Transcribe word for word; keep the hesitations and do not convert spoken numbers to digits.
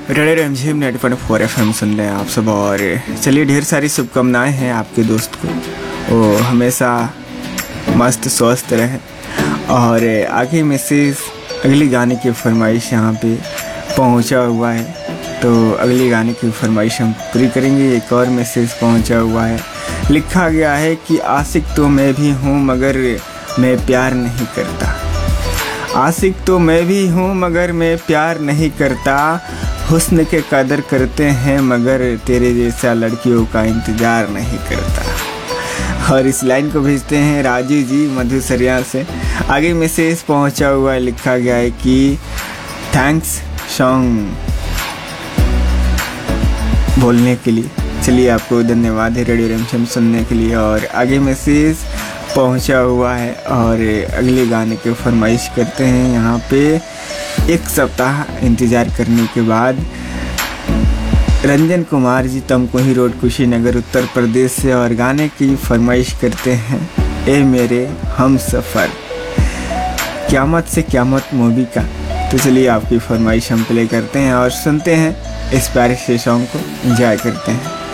Radio रिमझिम ninety point four F M सुन रहे हैं आप सब। और चलिए, ढेर सारी शुभकामनाएं हैं आपके दोस्त को, वो हमेशा मस्त स्वस्थ रहे। और आगे मैसेज अगले गाने की फरमाइश यहाँ पे पहुँचा हुआ है, तो अगले गाने की फरमाइश हम पूरी करेंगे। एक और मैसेज पहुँचा हुआ है, लिखा गया है कि आशिक तो मैं भी हूँ मगर मैं प्यार नहीं करता। आशिक तो मैं भी हूँ मगर मैं प्यार नहीं करता। हुस्न के कदर करते हैं मगर तेरे जैसा लड़कियों का इंतज़ार नहीं करता। और इस लाइन को भेजते हैं राजू जी मधुसरिया से। आगे मैसेज पहुंचा हुआ है, लिखा गया है कि थैंक्स सॉन्ग बोलने के लिए। चलिए, आपको धन्यवाद है रेडियो रिमझिम सुनने के लिए। और आगे मैसेज पहुंचा हुआ है और अगले गाने की फरमाइश करते हैं। यहाँ पे एक सप्ताह इंतज़ार करने के बाद रंजन कुमार जी तमकुही रोड कुशीनगर उत्तर प्रदेश से और गाने की फरमाइश करते हैं, ए मेरे हम सफ़र, क़यामत से क़यामत मूवी का। तो चलिए, आपकी फरमाइश हम प्ले करते हैं और सुनते हैं इस प्यारे से सॉन्ग को, एंजॉय करते हैं।